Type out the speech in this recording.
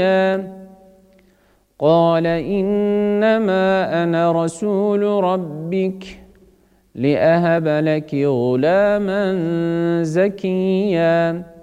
قال إنما أنا رسول ربك لأهب لك غلاما زكيا